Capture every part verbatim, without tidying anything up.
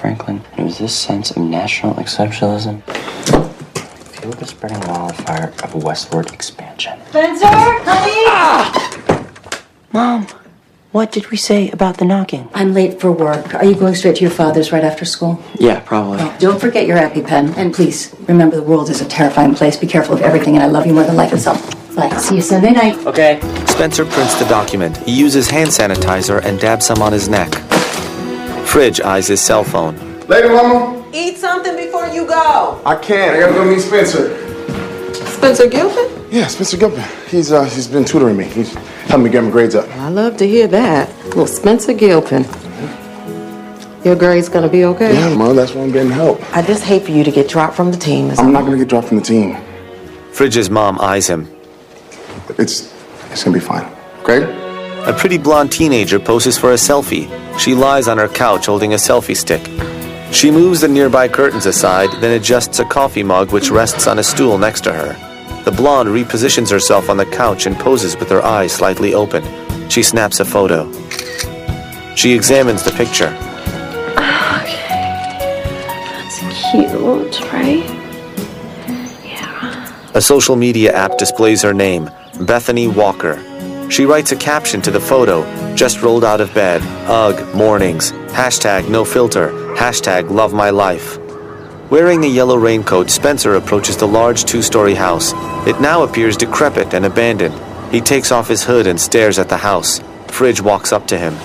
Franklin. It was this sense of national exceptionalism fueled the spreading wildfire of westward expansion. Spencer, honey! Ah! Mom, what did we say about the knocking? I'm late for work. Are you going straight to your father's right after school? Yeah, probably. Well, don't forget your EpiPen. And please, remember the world is a terrifying place. Be careful of everything, and I love you more than life itself. Bye. See you Sunday night. Okay. Spencer prints the document. He uses hand sanitizer and dabs some on his neck. Fridge eyes his cell phone. Later, Mama. Eat something before you go. I can't. I gotta go meet Spencer. Spencer Gilpin? Yeah, Spencer Gilpin. He's uh he's been tutoring me. He's helping me get my grades up. I love to hear that. Well, Spencer Gilpin. Your grade's gonna be okay? Yeah, Mom, that's why I'm getting help. I just hate for you to get dropped from the team. I'm not gonna get dropped from the team. Fridge's mom eyes him. It's it's gonna be fine. Okay? A pretty blonde teenager poses for a selfie. She lies on her couch holding a selfie stick. She moves the nearby curtains aside, then adjusts a coffee mug which rests on a stool next to her. The blonde repositions herself on the couch and poses with her eyes slightly open. She snaps a photo. She examines the picture. Okay. That's cute, right? Yeah. A social media app displays her name, Bethany Walker. She writes a caption to the photo, just rolled out of bed, ugh, mornings, hashtag no filter, hashtag love my life. Wearing the yellow raincoat, Spencer approaches the large two-story house. It now appears decrepit and abandoned. He takes off his hood and stares at the house. Fridge walks up to him.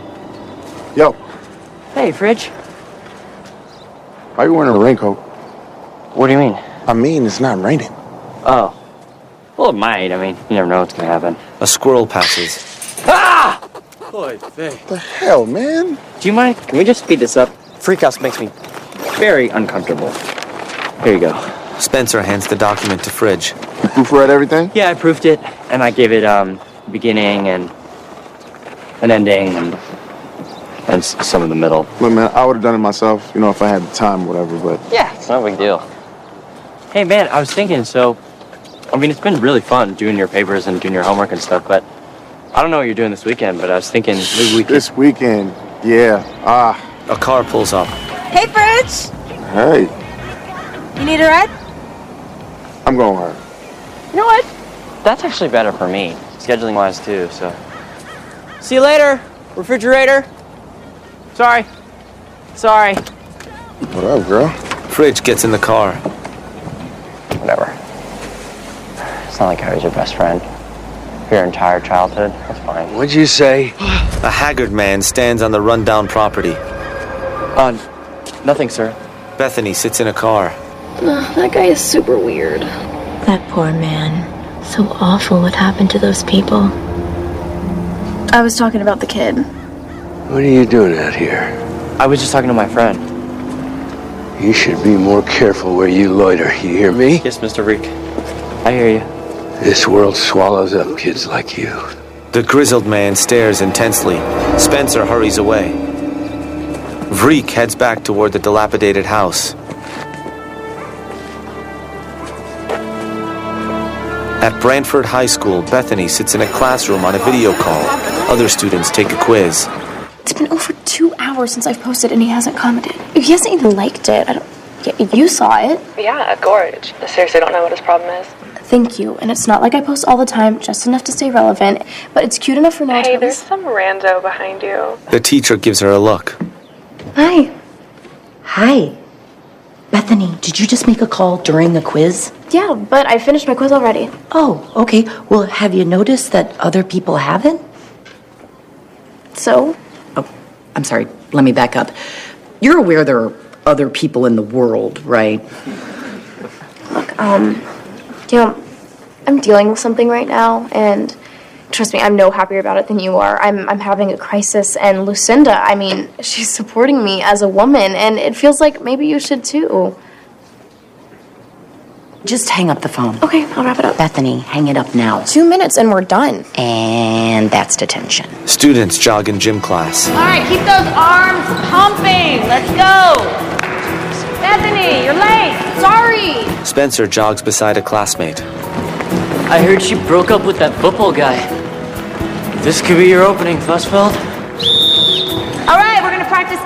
Yo. Hey, Fridge. Why are you wearing a raincoat? What do you mean? I mean, it's not raining. Oh. Well, it might. I mean, you never know what's gonna happen. A squirrel passes. Ah! Boy, hey. What the hell, man? Do you mind? Can we just speed this up? Freakouts makes me very uncomfortable. Here you go. Spencer hands the document to Fridge. You proofread everything? Yeah, I proofed it, and I gave it um beginning and an ending and and s- some in the middle. Look, man, I would have done it myself, you know, if I had the time or whatever, but... Yeah, it's no big deal. Hey, man, I was thinking, so... I mean, it's been really fun doing your papers and doing your homework and stuff, but I don't know what you're doing this weekend, but I was thinking maybe we could... This weekend, yeah, ah. A car pulls up. Hey, Fridge! Hey, You need a ride? I'm going home. You know what? That's actually better for me, scheduling-wise, too, so... See you later, refrigerator. Sorry. Sorry. What up, girl? Fridge gets in the car. Whatever. It's not like I was your best friend. For your entire childhood, that's fine. What'd you say? A haggard man stands on the rundown property. Uh, nothing, sir. Bethany sits in a car. Ugh, that guy is super weird. That poor man. So awful what happened to those people. I was talking about the kid. What are you doing out here? I was just talking to my friend. You should be more careful where you loiter, you hear me? Yes, Mister Reek. I hear you. This world swallows up kids like you. The grizzled man stares intensely. Spencer hurries away. Vreek heads back toward the dilapidated house. At Brantford High School, Bethany sits in a classroom on a video call. Other students take a quiz. It's been over two hours since I've posted and he hasn't commented. He hasn't even liked it. I don't... Yeah, you saw it. Yeah, gorge. I seriously don't know what his problem is. Thank you. And it's not like I post all the time, just enough to stay relevant. But it's cute enough for now. Hey, there's some rando behind you. The teacher gives her a look. Hi. Hi. Bethany, did you just make a call during the quiz? Yeah, but I finished my quiz already. Oh, okay. Well, have you noticed that other people haven't? So? Oh, I'm sorry. Let me back up. You're aware there are other people in the world, right? Look, um, you know, I'm dealing with something right now, and trust me, I'm no happier about it than you are. I'm I'm having a crisis, and Lucinda, I mean, she's supporting me as a woman, and it feels like maybe you should too. Just hang up the phone. Okay, I'll wrap it up. Bethany, hang it up now. Two minutes and we're done. And that's detention. Students jog in gym class. All right, keep those arms pumping. Let's go. Bethany, you're late. Sorry. Spencer jogs beside a classmate. I heard she broke up with that football guy. This could be your opening, Fussfeld.